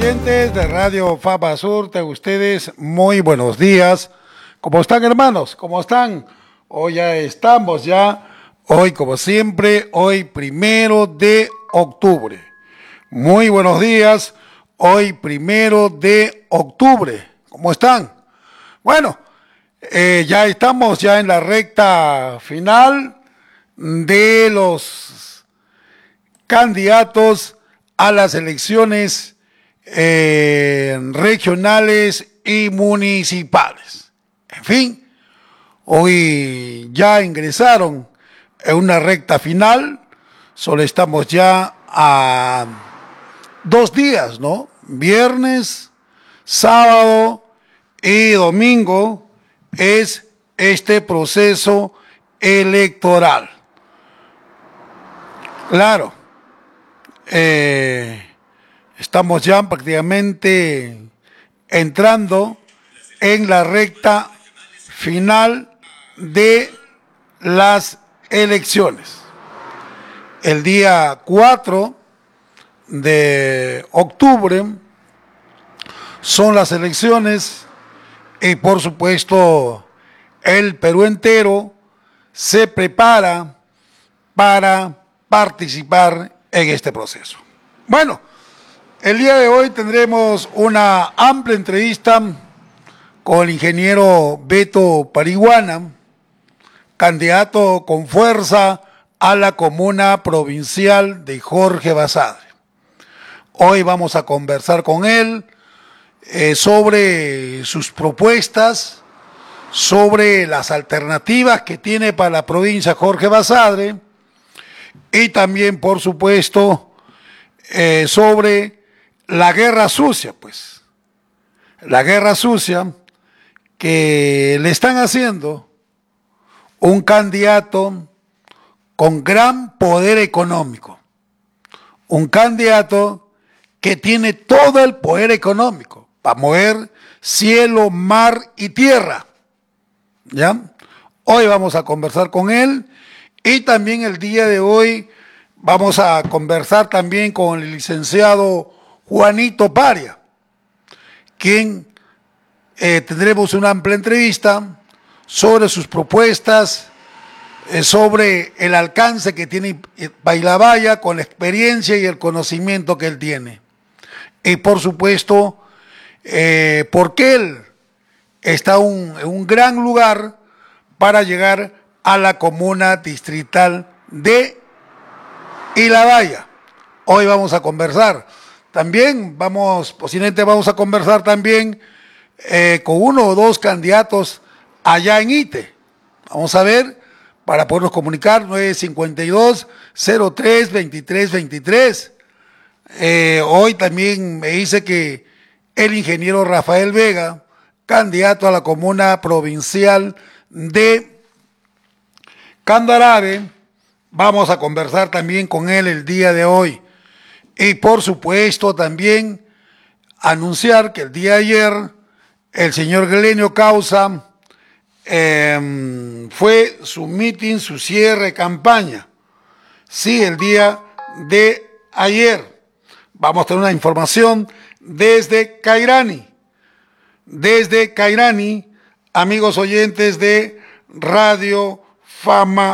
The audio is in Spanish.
Oyentes de Radio Fama Sur, tengan ustedes muy buenos días. ¿Cómo están, hermanos? ¿Cómo están? Hoy ya estamos hoy como siempre, hoy 1 de octubre. Muy buenos días, hoy 1 de octubre. ¿Cómo están? Bueno, ya estamos en la recta final de los candidatos a las elecciones regionales y municipales. En fin, hoy ya ingresaron en una recta final, solo estamos ya a 2 días, ¿no? Viernes, sábado y domingo es este proceso electoral. Claro, estamos ya prácticamente entrando en la recta final de las elecciones. El día 4 de octubre son las elecciones y por supuesto el Perú entero se prepara para participar en este proceso. Bueno, el día de hoy tendremos una amplia entrevista con el ingeniero Beto Parihuana, candidato con fuerza a la comuna provincial de Jorge Basadre. Hoy vamos a conversar con él sobre sus propuestas, sobre las alternativas que tiene para la provincia Jorge Basadre y también, por supuesto, sobre la guerra sucia, pues. La guerra sucia que le están haciendo un candidato con gran poder económico. Un candidato que tiene todo el poder económico para mover cielo, mar y tierra. ¿Ya? Hoy vamos a conversar con él y también el día de hoy vamos a conversar también con el licenciado Juanito Paria, quien tendremos una amplia entrevista sobre sus propuestas, sobre el alcance que tiene Pailabaya con la experiencia y el conocimiento que él tiene. Y por supuesto, porque él está en un gran lugar para llegar a la comuna distrital de Ilabaya. Hoy vamos a conversar. También posiblemente vamos a conversar también con 1 o 2 candidatos allá en Ite. Vamos a ver, para podernos comunicar, 952-03-2323. Hoy también me dice que el ingeniero Rafael Vega, candidato a la comuna provincial de Candarave, vamos a conversar también con él el día de hoy. Y por supuesto también anunciar que el día de ayer el señor Glenio Causa fue su meeting, su cierre de campaña. Sí, el día de ayer. Vamos a tener una información desde Cairani. Desde Cairani, amigos oyentes de Radio Fama